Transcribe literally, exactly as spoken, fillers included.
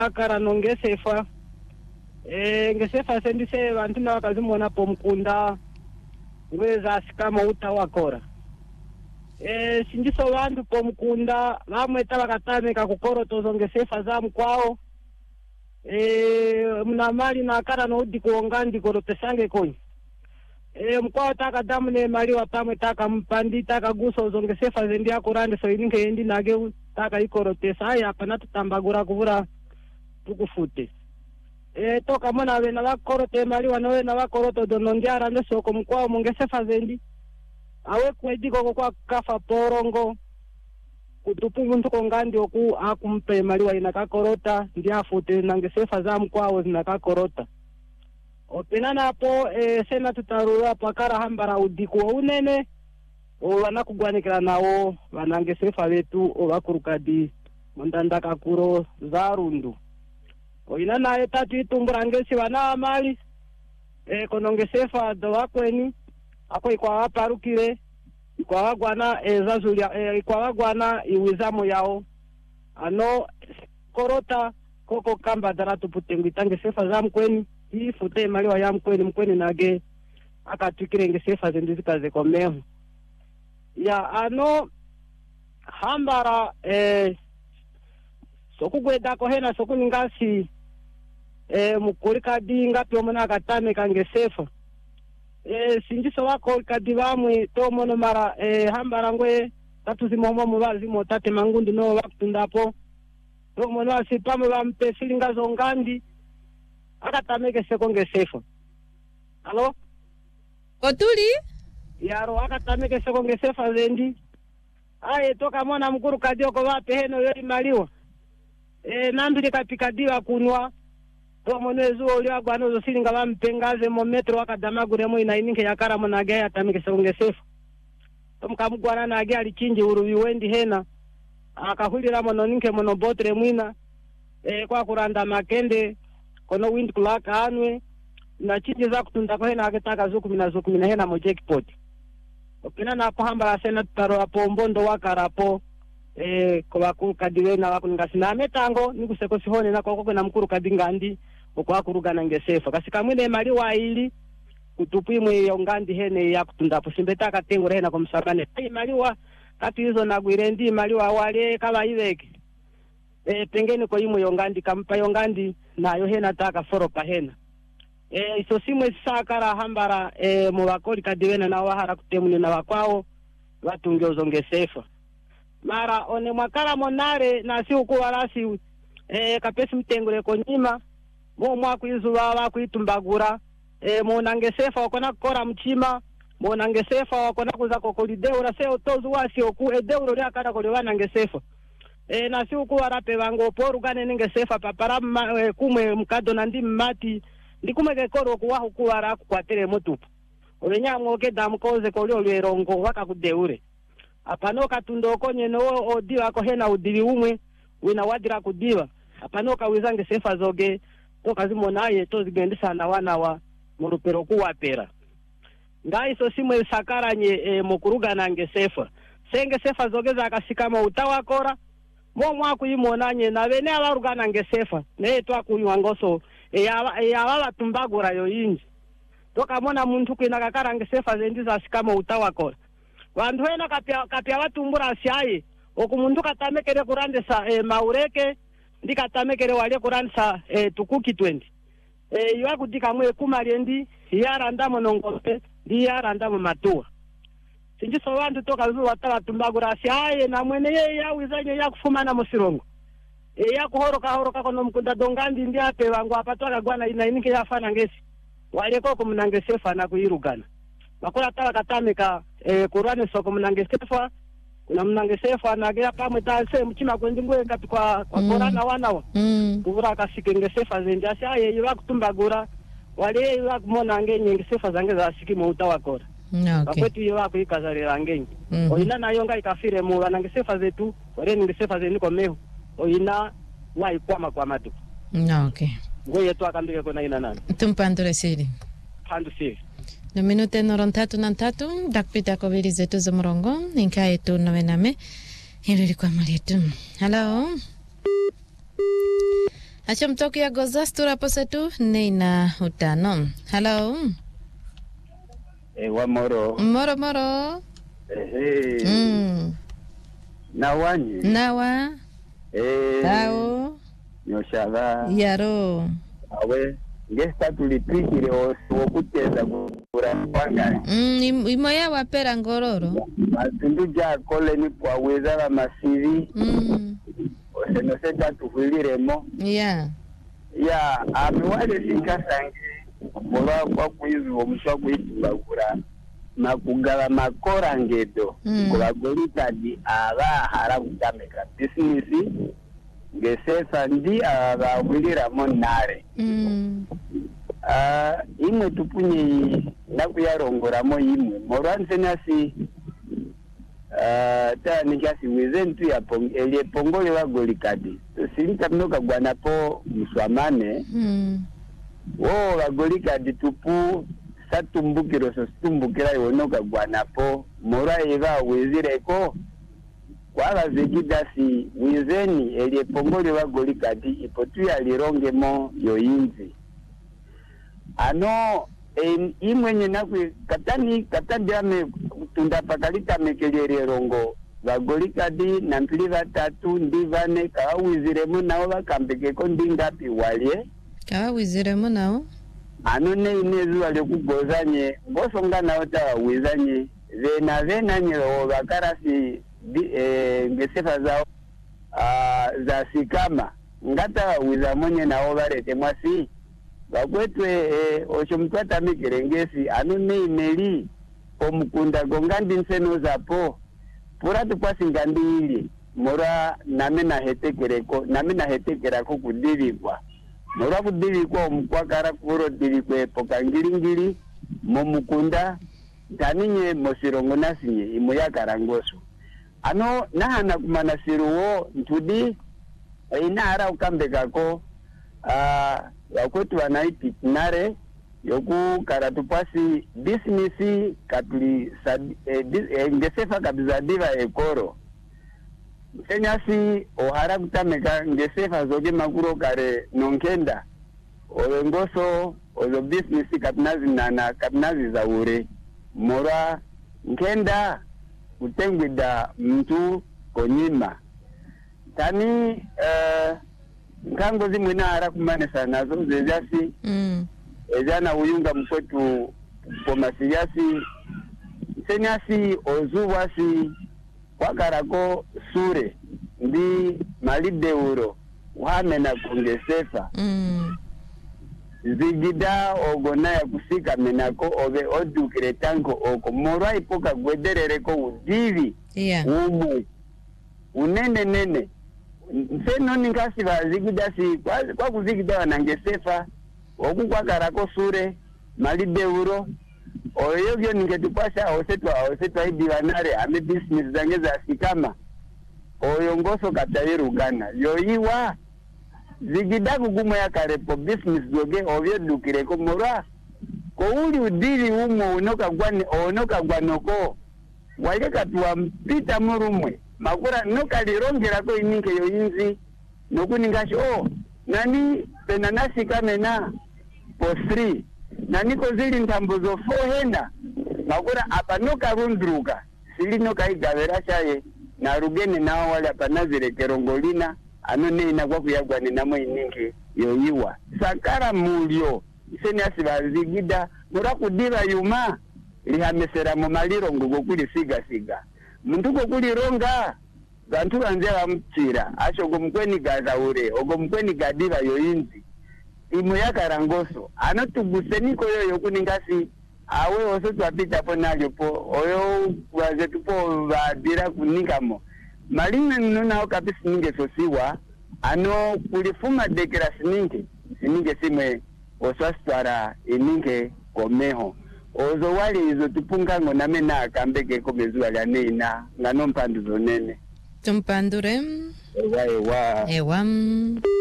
akara nongesefa eh ngesefa sendise vantu na wakazimona pomkunda ngweza sikama utawakora eh sindiso vantu pomkunda vamwe tavakatameka kukorotozo ngesefa za mkwao eh muna mali na akara no udi kuongandi korotesange konyi eh mkwao taka damu ne mali wa pamwe taka mpandi taka guso zongesefa zendi akurande so ininge endi nage taka ikorotesa haya pana tutambagura kuvura tukufute eh toka mona wena wakorote mali wanawe na wakoroto donondiara ndesoko mkwao mungesefa zendi awe kwediko kwa kafa porongo kutupu muntu kongandi oku akumpe mali wa inakakorota ndiafute nangesefa za mkwao zinakakorota opena napo eh sena tutarura pakara hambara udiko unene o wanakugwanikira nawo vanangesefa vetu ovakurukadi mundandaka kuro za rundu oina naye tatu itumbura ngesi vana amali e konongesefa do wakweni ako ikwa waparukire ikwa wagwana e zazulia e ikwa wagwana iwizamo yao ano korota koko kamba daratu putengitange sefa za mkweni hii fute mali wa ya mkweni mkweni nage akatukire ngesefa zendizikaze komeho ya ano hambara eh sokugweda ko hena sokuningasi eh mukulika dinga pyo mona katame kangesefa eh sindiso wako kadi bamwe to mono mara eh hambara ngwe tatu zimomo mubazi motate mangundi no wakutundapo to mono asipame bampe silinga zongandi akatameke sekongesefa alo Otuli yaro akatameke sekongesefa zendi aye toka mona mkuru kadio ko wape heno yori maliwa eh nambili kapikadiwa kunwa to monezo oliwa gwanozo silinga bampengaze mo metro wakadamagure mo ina ininke yakara monage yatamike sekongesefa tomkamugwana nage alichinji uruwi wendi hena akahulira mono ninke mono botre mwina eh kwa kuranda makende kono wind clock anwe na chinji za kutunda ko hena akitaka zuku mina zuku mina hena mo jackpot opina na pohamba sena taro apo mbondo wakarapo eh kwa kukadiwe na wakuningasina metango nikuseko sihone na koko na mkuru kadingandi okwa kurugana ngesefa kasika mwine mali wa ili kutupimwe yongandi hene ya kutundapo simbeta katengura hena komsakane ai mali wa kati hizo nagwirendi mali wa wale kaba iveke eh pengeni ko imwe yongandi kampa yongandi nayo hena taka foropa hena eh iso simwe sakara hambara eh mu bakoli kadiwena na wahara kutemune na wakwao watungyozo ngesefa mara one mwakala monare na si ukuwarasi eh kapesi mtengure ko nyima mo mwaku izuwa wakuitumbagura eh monangesefa okona kora mchima monangesefa okona kuza kokolideura se otozu wasi oku edeuro ria kada ko wanangesefa eh na si ukuwarape bango porugane ningesefa papara e, kumwe mkado na ndi mati ndikume ke koro kuwa kuwara kwatere motupu obenyamwo ke damkoze ko lyo lwerongo wakakudeure apano katundo konye no odiwa ko hena udiri umwe wina wadira kudiwa apano kawizange sefa zoge toka zimonaye tozigendisa na wana wa murupero kuwapera ngai so simwe sakaranye e, mukuruga nange sefa senge sefa zoge za kasikama utawakora mo mwaku imonanye na bene abarugana nge sefa ne twakuywa ngoso e ya ya baba tumbagura yo inji toka mona muntu kwina kakara nge sefa zendiza sikama utawakora wandu hena kapya kapya watumbura asyaye okumuntu katamekere kurandesa e, maureke ndikatamekere wale kurandesa e, tukuki twenty e, iwa kudika mwe kumaliendi yaranda monongope ndi yaranda mu matua sinjiso wandu toka zuwa tala tumbagura asyaye na mwene ye yawizanye yakufumana musirongo e yakuhoroka horoka kono mkunda dongandi ndi ape wangu apatwaka gwana ina inike yafana ngesi wale koko mnangesefa na kuirugana makola tala katameka eh kurane soko mnangesefa kuna mnangesefa na gea pamwe tase mchima kwendi ngwe ngati kwa kwa mm. korana wanawa mm. kuvura kasikengesefa zendi asyaye yiwa kutumbagura wale yiwa kumona ngenye ngesefa zange za siki mu utawakora okay. Bakwetu yiwa kuikazalira ngenye mm-hmm. oina nayo ngai kafire mu wanangesefa zetu wale ngesefa zeni ko meho oina wai kwama kwa matu okay ngoye tu akambike kona ina nani tumpandure siri pandu siri no minute norantatu na tatu dakpita ko biri zetu za murongo ninka yetu novename hilo ilikuwa mali yetu hello Acha mtoki ya gozastura posetu neina utano. Hello. Eh, wa moro. Moro moro. Eh. Mm. Nawani. Nawa. Eh. Tao. Nyoshava. Yaro. Awe. Ngesta tulipikire okuteza kura kwanga. Mm, imoya wapera ngororo. Matundu ja kole ni kwa weza la masiri. Mm. Oseno seta tuhiliremo. Yeah. Ya, amewale sikasange. Mora kwa kuizu omuswa kuitubagura. Makugala makora ngedo. Mm. Kwa golita di aga harabutameka. Bisinisi. Gesefa ndi abawilira monare. Mm. Ah, uh, imwe tupunye nakuyarongoramo imwe. Moranse nasi ah uh, ta nikasi wizentu ya pong elie pongole wa golikadi. Silinta mnoka gwanapo mswamane. Mm. Wo wa golikadi tupu satumbukiro so stumbukira yonoka gwanapo mora eva wezireko kwa vegidasi wizeni elie pongole wa golikadi ipotu ya lirongemo yoinzi. Ano en imwenye nakwe katani katandi ame tunda pakalita mekelere rongo vagolikadi na mpili vatatu ndivane kawiziremo nao vakambekeko ndingapi walye kawiziremo nao ano ne inezu wale kugozanye ngosonga nao tawizanye vena vena nyero vakarasi eh, ngesefa zao uh, za sikama ngata wizamonye nao varete mwasi wakwetwe eh, osho mtwata mikerengesi anu neimeli omukunda gongandi nseno zapo pura tukwasi ngandili mora name na hetekereko name na hetekerako kudivikwa mora kudivikwa omukwakara kuro divikwe pokangilingili momukunda taninye mosirongo nasinye imo yakarangoso ano nahana kumana siruwo ntudi inahara ukambekako ah uh, wakwetu wanaiti nare yoku karatupasi dismisi katuli sad, eh, dis, eh, ngesefa kabisa diva ekoro senyasi ohara kutameka ngesefa zoge makuro kare nonkenda owengoso ozo dismisi kapinazi nana kapinazi za ure mora nkenda kutengwida mtu konyima tani uh, nkango zimwe na hara kumane sana zo zezasi mm. Ezana uyunga mkwetu pomasiyasi senyasi ozuwasi wakarako sure ndi malideuro wame na kongesefa mm. zigida ogona ya kusika menako obe odukire tanko oko morwa ipoka gwederereko udivi yeah. umu unene nene nseno ningasi bazigida si kwa, kwa kuzigida wanangesefa oku kwa karako sure malideuro oyo byo ningetupasha osetwa osetwa idiwanare ame business zange za sikama oyo ngoso katayirugana yoyiwa zigida kugumo ya karepo business zoge obyo dukireko morwa ko uli udili umo unoka gwane onoka gwanoko wale katwa mpita murumwe makura noka lirongera ko ininke yoyinzi nokuningashi oh nani pena nasi kamena posri nani ko zili ntambo zo fohenda makura apa noka rundruka sili noka igavera chaye na rugene nao wale apa nazire kerongolina ano neina kwa kuyagwa ni namo ininke yoyiwa sakara mulio iseni asibazigida mura kudiva yuma lihamesera mu malirongo gokuli siga siga muntu gokuli ronga bantu banze bamutira asho gomkweni gaza ure ogomkweni gadiva yoyinzi imu yakarangoso ano tuguseni ko yoyo kuningasi awe oso twapita po nalyo po oyo waze tupo badira kunikamo malinga nuna okapisi ninge sosiwa ano kulifuma dekera sininge sininge simwe oswastwara ininge komeho ozo wali izo tupungango name na akambeke komezuwa lya neina ngano mpandu zonene tumpandure ewa ewa ewa